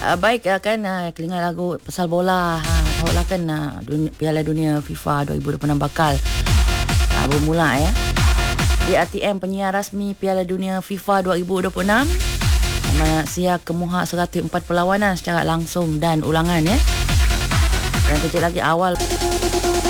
Baik kan kelingan lagu pasal bola. Tahulah kan Piala Dunia FIFA 2026 bakal bermula ya. DRTM penyiar rasmi Piala Dunia FIFA 2026 siap kemuhak 104 perlawanan secara langsung dan ulangan ya. Dan kecil lagi awal